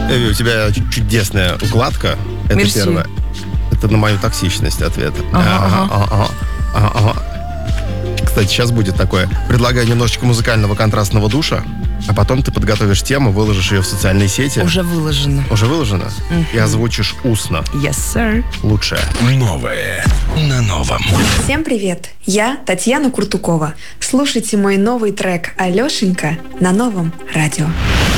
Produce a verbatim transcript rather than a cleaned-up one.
Эви, у тебя чудесная укладка. Это Мерси. первое. Это на мою токсичность ответ. Ага, ага. ага, ага, ага. Кстати, сейчас будет такое. Предлагаю немножечко музыкального контрастного душа, а потом ты подготовишь тему, выложишь ее в социальные сети. Уже выложено. Уже выложено? И озвучишь устно. Yes, sir. Лучшее. Новое на новом. Всем привет! Я Татьяна Куртукова. Слушайте мой новый трек «Алешенька» на новом радио.